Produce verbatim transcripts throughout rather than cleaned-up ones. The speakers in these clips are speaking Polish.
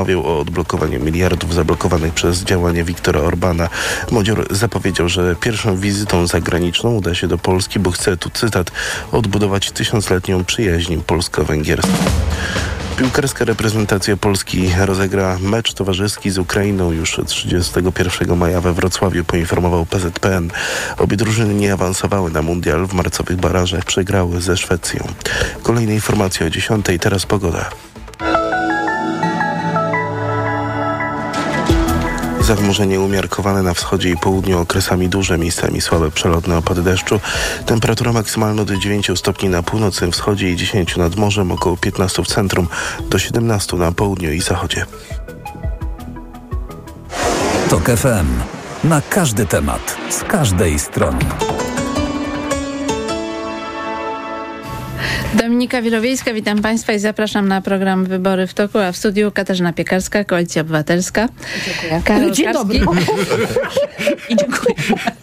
Mówił o odblokowaniu miliardów zablokowanych przez działanie Viktora Orbana. Modzior zapowiedział, że pierwszą wizytą zagraniczną uda się do Polski, bo chce, tu cytat, odbudować tysiącletnią przyjaźń polsko-węgierską. Piłkarska reprezentacja Polski rozegra mecz towarzyski z Ukrainą już trzydziestego pierwszego maja we Wrocławiu, poinformował P Z P N. Obie drużyny nie awansowały na mundial, w marcowych barażach przegrały ze Szwecją. Kolejne informacje o dziesiątej, teraz pogoda. Zachmurzenie umiarkowane na wschodzie i południu, okresami duże, miejscami słabe przelotne opady deszczu. Temperatura maksymalna do dziewięciu stopni na północnym wschodzie i dziesięciu nad morzem, około piętnastu w centrum, do siedemnastu na południu i zachodzie. Tok F M. Na każdy temat, z każdej strony. Dominika Wirowiejska, witam Państwa i zapraszam na program Wybory w toku, a w studiu Katarzyna Piekarska, Koalicja Obywatelska. Dziękuję. Karol Dzień Karski. dobry. I dziękuję.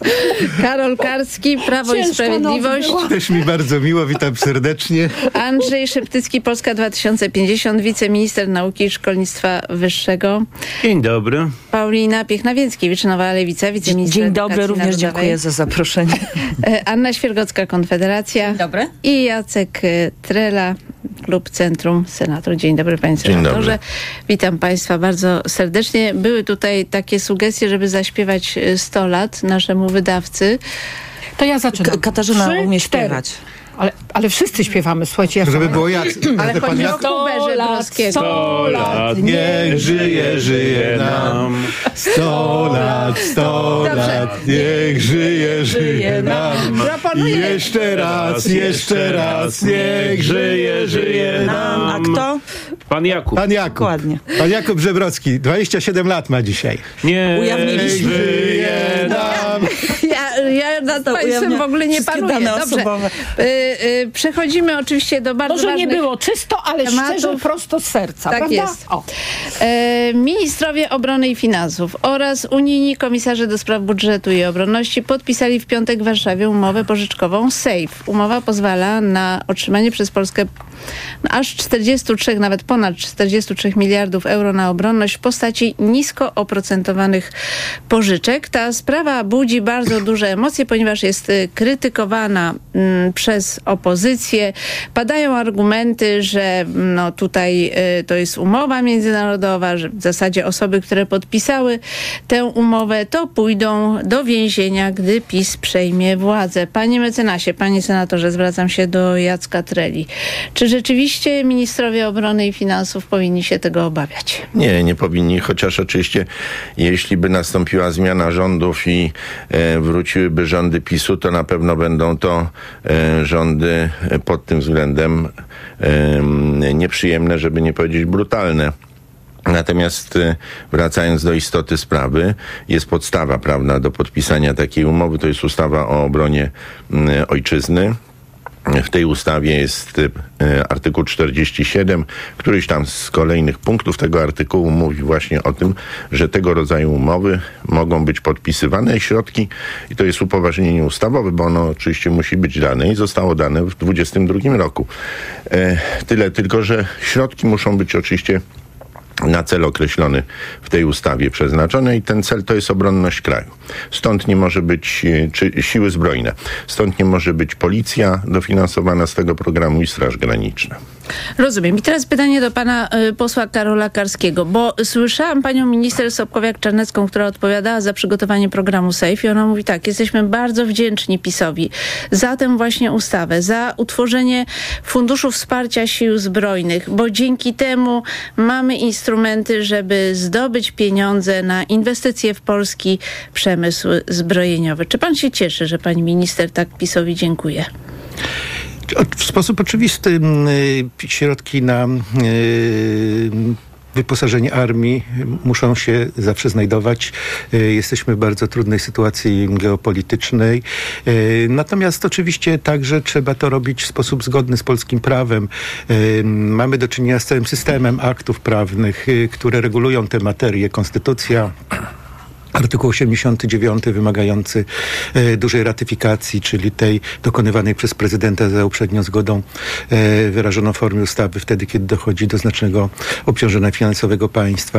Karol Karski, Prawo Ciężko i Sprawiedliwość. Też mi bardzo miło, witam serdecznie. Andrzej Szeptycki, Polska dwa tysiące pięćdziesiąt, wiceminister nauki i szkolnictwa wyższego. Dzień dobry. Paulina Piechna-Więckiewicz, Nowa Lewica, wiceminister Dzień dobry, również narodowej. dziękuję za zaproszenie. Anna Świergocka, Konfederacja. Dzień dobry. I Jacek Trela, Klub Centrum Senatu. Dzień dobry, panie senatorze. Witam Państwa bardzo serdecznie. Były tutaj takie sugestie, żeby zaśpiewać sto lat naszemu wydawcy. To ja zaczynam. K- Katarzyna Trzy, umie cztery. śpiewać. Ale, ale wszyscy śpiewamy, słuchajcie. Ja Żeby sama- było jak... Ale chodzi o Sto Huberze lat, Browskiego. sto lat, Niech żyje, żyje nam. Sto lat, sto Dobrze. lat, niech żyje, żyje nam. Proponuję. Jeszcze raz, jeszcze raz, niech żyje, żyje nam. A kto? Pan Jakub. Pan Jakub. Dokładnie. Pan Jakub Żebrowski, dwadzieścia siedem lat ma dzisiaj. Nie Ujawniliśmy. Żyje nam. Ja, ja nad To Państwem ujawnia w ogóle nie wszystkie panuję. dane Dobrze. osobowe. Y, y, przechodzimy oczywiście do bardzo Może nie ważnych było czysto, ale tematów. szczerze, prosto z serca, Tak prawda? jest. O. E, ministrowie obrony i finansów oraz unijni komisarze do spraw budżetu i obronności podpisali w piątek w Warszawie umowę pożyczkową SAFE. Umowa pozwala na otrzymanie przez Polskę aż czterdziestu trzech, nawet ponad czterdziestu trzech miliardów euro na obronność w postaci nisko oprocentowanych pożyczek. Ta sprawa budzi bardzo duże emocje, ponieważ jest y, krytykowana mm, przez opozycję. Padają argumenty, że no, tutaj y, to jest umowa międzynarodowa, że w zasadzie osoby, które podpisały tę umowę, to pójdą do więzienia, gdy PiS przejmie władzę. Panie mecenasie, panie senatorze, zwracam się do Jacka Treli. Czy rzeczywiście ministrowie obrony i finansów powinni się tego obawiać? Nie, nie powinni, chociaż oczywiście jeśli by nastąpiła zmiana rządów i e, wróciłyby rządy PiSu, to na pewno będą to e, rządy pod tym względem e, nieprzyjemne, żeby nie powiedzieć brutalne. Natomiast e, wracając do istoty sprawy, jest podstawa prawna do podpisania takiej umowy, to jest ustawa o obronie m, ojczyzny. W tej ustawie jest e, artykuł czterdziesty siedem, któryś tam z kolejnych punktów tego artykułu mówi właśnie o tym, że tego rodzaju umowy mogą być podpisywane środki i to jest upoważnienie ustawowe, bo ono oczywiście musi być dane i zostało dane w dwudziestym drugim roku. E, tyle tylko, że środki muszą być oczywiście na cel określony w tej ustawie przeznaczone i ten cel to jest obronność kraju. Stąd nie może być, czy siły zbrojne, stąd nie może być policja dofinansowana z tego programu i Straż Graniczna. Rozumiem. I teraz pytanie do pana y, posła Karola Karskiego, bo słyszałam panią minister Sobkowiak-Czarnecką, która odpowiadała za przygotowanie programu SAFE i ona mówi tak: jesteśmy bardzo wdzięczni PiS-owi za tę właśnie ustawę, za utworzenie Funduszu Wsparcia Sił Zbrojnych, bo dzięki temu mamy instrumenty, żeby zdobyć pieniądze na inwestycje w polski przemysł zbrojeniowy. Czy pan się cieszy, że pani minister tak PiS-owi dziękuję? W sposób oczywisty y, środki na y, wyposażenie armii muszą się zawsze znajdować. Y, jesteśmy w bardzo trudnej sytuacji geopolitycznej. Y, natomiast oczywiście także trzeba to robić w sposób zgodny z polskim prawem. Y, mamy do czynienia z całym systemem aktów prawnych, y, które regulują te materie. Konstytucja, Artykuł osiemdziesiąty dziewiąty wymagający e, dużej ratyfikacji, czyli tej dokonywanej przez prezydenta za uprzednią zgodą e, wyrażoną w formie ustawy wtedy, kiedy dochodzi do znacznego obciążenia finansowego państwa.